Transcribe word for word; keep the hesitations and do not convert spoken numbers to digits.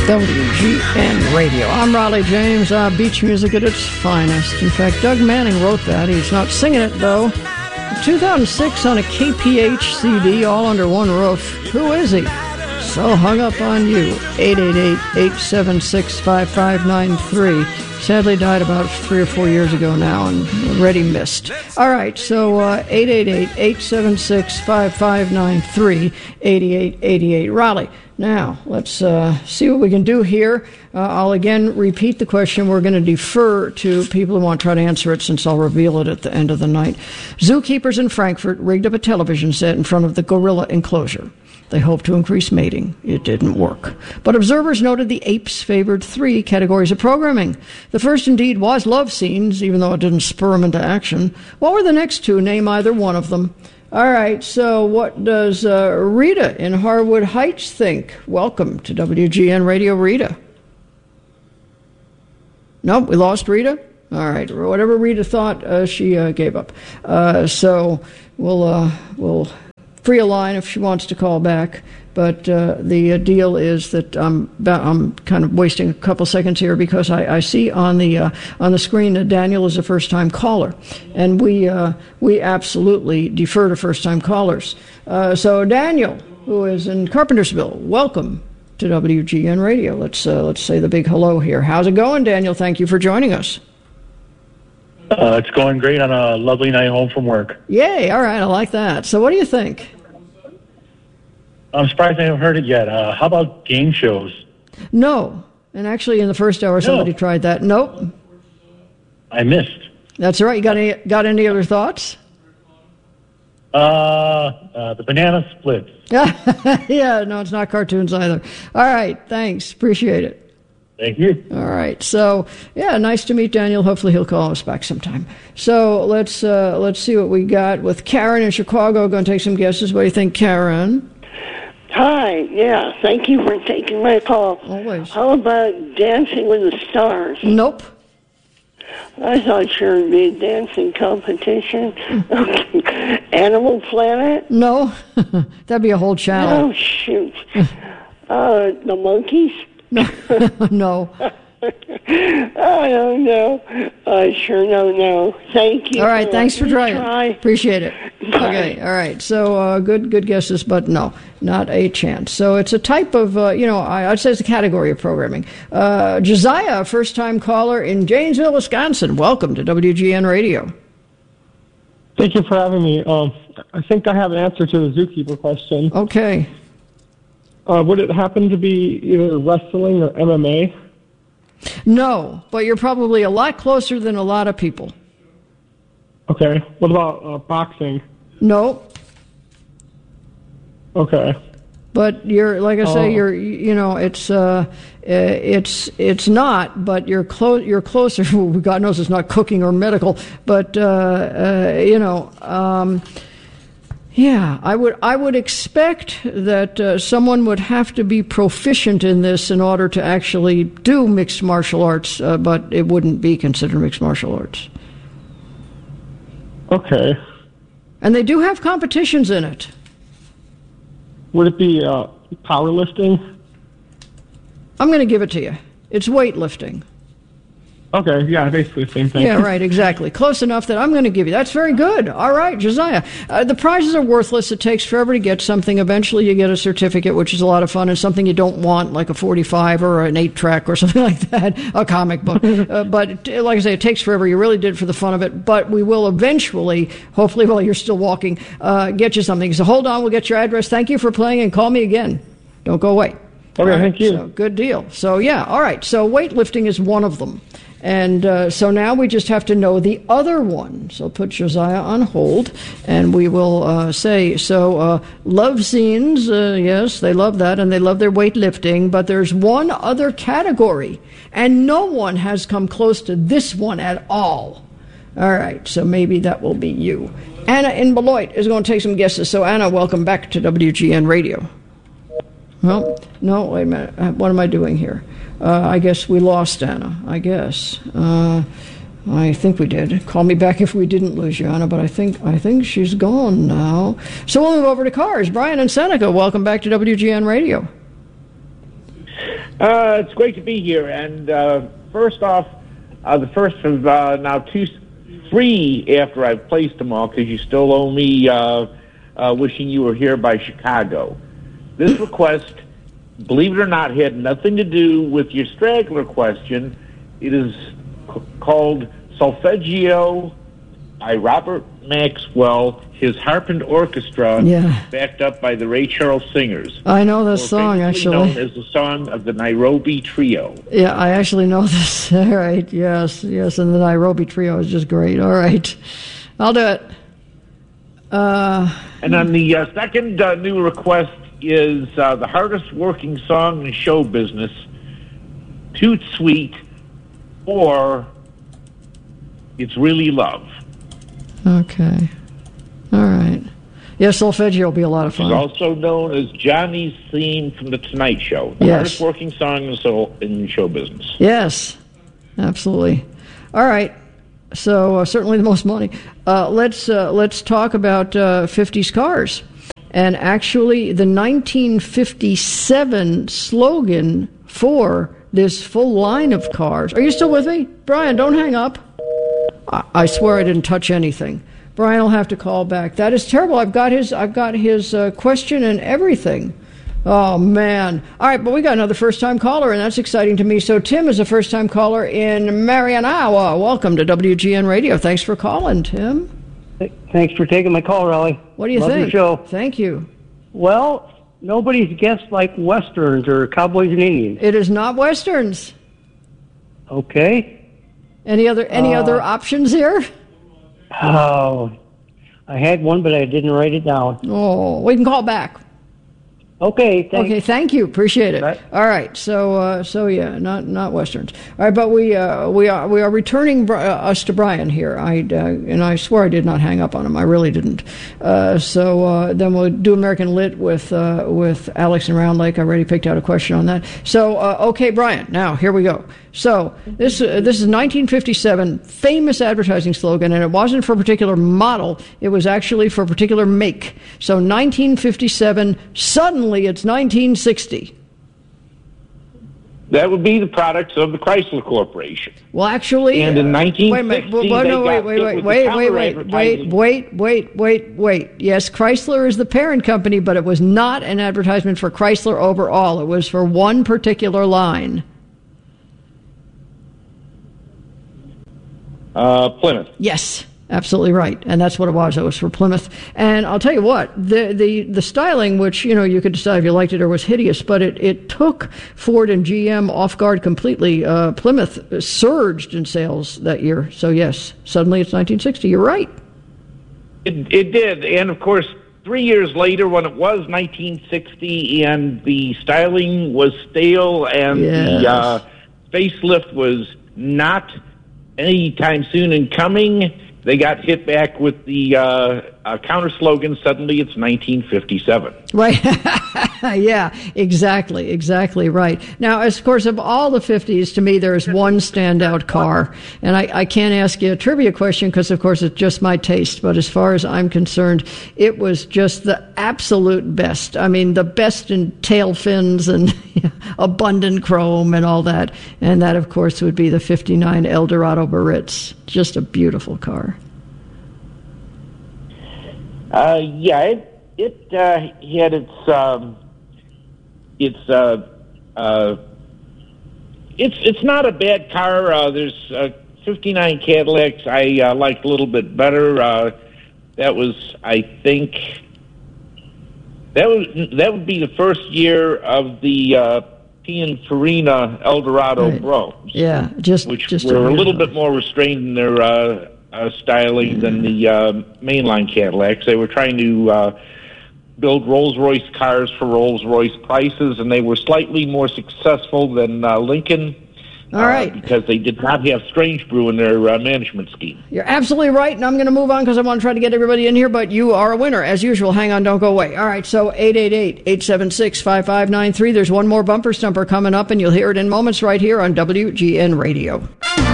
W G N Radio. I'm Raleigh James. Uh, beach music at its finest. In fact, Doug Manning wrote that. He's not singing it, though. two thousand six on a K P H C D, all under one roof. Who is he? So hung up on you. eight eight eight, eight seven six, five five nine three. Sadly died about three or four years ago now and already missed. All right, so uh, eight eight eight, eight seven six, five five nine three, eight eight eight eight. Raleigh. Now, let's uh, see what we can do here. Uh, I'll again repeat the question. We're going to defer to people who want to try to answer it since I'll reveal it at the end of the night. Zookeepers in Frankfurt rigged up a television set in front of the gorilla enclosure. They hoped to increase mating. It didn't work. But observers noted the apes favored three categories of programming. The first, indeed, was love scenes, even though it didn't spur them into action. What were the next two? Name either one of them. All right, so what does uh, Rita in Harwood Heights think? Welcome to W G N Radio, Rita. Nope, we lost Rita? All right, whatever Rita thought, uh, she uh, gave up. Uh, so we'll uh, we'll free a line if she wants to call back. But uh, the uh, deal is that I'm I'm kind of wasting a couple seconds here because I, I see on the uh, on the screen that Daniel is a first-time caller, and we uh, we absolutely defer to first-time callers. Uh, so Daniel, who is in Carpentersville, welcome to W G N Radio. Let's uh, let's say the big hello here. How's it going, Daniel? Thank you for joining us. Uh, it's going great on a lovely night home from work. Yay! All right, I like that. So what do you think? I'm surprised I haven't heard it yet. Uh, how about game shows? No. And actually, in the first hour, somebody no. tried that. Nope. I missed. That's all right. You got any, got any other thoughts? Uh, uh, the banana splits. Yeah, no, it's not cartoons either. All right, thanks. Appreciate it. Thank you. All right. So, yeah, nice to meet Daniel. Hopefully he'll call us back sometime. So let's uh, let's see what we got with Karen in Chicago. Going to take some guesses. What do you think, Karen? Hi, yeah, thank you for taking my call. Always. How about Dancing with the Stars? Nope. I thought sure it'd be a dancing competition. Okay. Animal Planet? No. That'd be a whole channel. Oh, shoot. uh, the Monkeys? No. No. I don't know. I sure don't know. Thank you. All right, thanks for trying. Try. Appreciate it. Bye. Okay, all right. So uh, good good guesses, but no, not a chance. So it's a type of, uh, you know, I, I'd say it's a category of programming. Uh, Josiah, first-time caller in Janesville, Wisconsin. Welcome to W G N Radio. Thank you for having me. Um, I think I have an answer to the zookeeper question. Okay. Uh, would it happen to be either wrestling or M M A? No, but you're probably a lot closer than a lot of people. Okay. What about uh, boxing? No. Okay. But you're, like I say, oh. you're, you know, it's, uh, it's, it's not. But you're close. You're closer. God knows it's not cooking or medical. But uh, uh, you know, um, yeah, I would, I would expect that uh, someone would have to be proficient in this in order to actually do mixed martial arts. Uh, but it wouldn't be considered mixed martial arts. Okay. And they do have competitions in it. Would it be uh, powerlifting? I'm going to give it to you. It's weightlifting. Okay, yeah, basically the same thing. Yeah, right, exactly. Close enough that I'm going to give you. That's very good. All right, Josiah. Uh, the prizes are worthless. It takes forever to get something. Eventually you get a certificate, which is a lot of fun, and something you don't want, like a forty-five or an eight-track or something like that, a comic book. uh, but it, like I say, it takes forever. You really did it for the fun of it. But we will eventually, hopefully while you're still walking, uh, get you something. So hold on, we'll get your address. Thank you for playing, and call me again. Don't go away. Okay, right, thank you. So, good deal. So, yeah, all right. So weightlifting is one of them. And uh, so now we just have to know the other one. So put Josiah on hold, and we will uh, say, so uh, love scenes, uh, yes, they love that, and they love their weightlifting, but there's one other category, and no one has come close to this one at all. All right, so maybe that will be you. Anna in Beloit is going to take some guesses. So Anna, welcome back to W G N Radio. Well, no, wait a minute. What am I doing here? Uh, I guess we lost Anna, I guess. Uh, I think we did. Call me back if we didn't lose you, Anna, but I think I think she's gone now. So we'll move over to cars. Brian and Seneca, welcome back to W G N Radio. Uh, it's great to be here. And uh, first off, uh, the first of uh, now two, three after I've placed them all, because you still owe me uh, uh, Wishing You Were Here by Chicago. This request, believe it or not, had nothing to do with your straggler question. It is c- called Solfeggio by Robert Maxwell, his harp and orchestra, Yeah. backed up by the Ray Charles Singers. I know this More song, famously actually. known as the song of the Nairobi Trio. Yeah, I actually know this. All right, yes, yes, and the Nairobi Trio is just great. All right, I'll do it. Uh, And on the uh, second uh, new request is uh, the hardest working song in show business, Toot Sweet, or It's Really Love. okay, all right. Yeah, Solfeggio will be a lot of It's fun. also known as Johnny's theme from The Tonight Show. The Yes. hardest working song in show, in show business. Yes, absolutely. All right. So uh, certainly the most money. Uh, let's uh, let's talk about uh, fifties cars, and actually the nineteen fifty-seven slogan for this full line of cars. Are you still with me, Brian? Don't hang up. I, I swear I didn't touch anything. Brian will have to call back. That is terrible. I've got his I've got his uh, question and everything. Oh, man. All right, but we got another first-time caller, and that's exciting to me. So Tim is a first-time caller in Marion, Iowa. Welcome to W G N Radio. Thanks for calling, Tim. Thanks for taking my call, Raleigh. What do you Love think? your show. Thank you. Well, nobody's guessed like Westerns or Cowboys and Indians. It is not Westerns. Okay. Any other any Uh, other options here? Oh, I had one, but I didn't write it down. Oh, we can call back. Okay, thanks. Okay, thank you. Appreciate it. Right. All right, so uh, so yeah, not not westerns. All right, but we uh, we are we are returning uh, us to Brian here. I uh, and I swear I did not hang up on him. I really didn't. Uh, so uh, then we'll do American Lit with uh, with Alex and Round Lake. I already picked out a question on that. So uh, okay, Brian. Now here we go. So this uh, this is nineteen fifty-seven famous advertising slogan, and it wasn't for a particular model. It was actually for a particular make. So nineteen fifty-seven. Suddenly, it's nineteen sixty. That would be the products of the Chrysler Corporation. Well, actually, And in uh, nineteen wait, wait, sixty, wait, they no, wait, got wait, hit wait, with the wait, wait, wait, wait, counter-advertising. wait, wait, wait, wait. Yes, Chrysler is the parent company, but it was not an advertisement for Chrysler overall. It was for one particular line. Uh, Plymouth. Yes, absolutely right, and that's what it was. It was for Plymouth, and I'll tell you what, the the the styling, which you know you could decide if you liked it or was hideous, but it it took Ford and G M off guard completely. Uh, Plymouth surged in sales that year, so yes, suddenly it's nineteen sixty. You're right. It, it did, and of course, three years later, when it was nineteen sixty, and the styling was stale, and Yes. the uh, facelift was not anytime soon in coming, they got hit back with the uh, uh, counter slogan. Suddenly, it's nineteen fifty-seven. Right. Yeah, exactly, exactly right. Now, as of course, of all the fifties, to me, there is one standout car. And I, I can't ask you a trivia question because, of course, it's just my taste. But as far as I'm concerned, it was just the absolute best. I mean, the best in tail fins and abundant chrome and all that. And that, of course, would be the fifty-nine Eldorado Baritz. Just a beautiful car. Uh, yeah, it it uh, had its um, it's uh, uh, it's it's not a bad car. Uh, there's uh, fifty-nine Cadillacs I uh, liked a little bit better. Uh, that was, I think, that was that would be the first year of the uh, Pininfarina Eldorado Right. Bros. Yeah, just which just were a little beautiful. bit more restrained in their uh, uh, styling than the uh, mainline Cadillacs. They were trying to uh, build Rolls-Royce cars for Rolls-Royce prices, and they were slightly more successful than uh, Lincoln. All right. Uh, because they did not have Strange Brew in their uh, management scheme. You're absolutely right, and I'm going to move on because I want to try to get everybody in here, but you are a winner. As usual, hang on, don't go away. All right, so eight eight eight, eight seven six, five five nine three. There's one more bumper stumper coming up, and you'll hear it in moments right here on W G N Radio.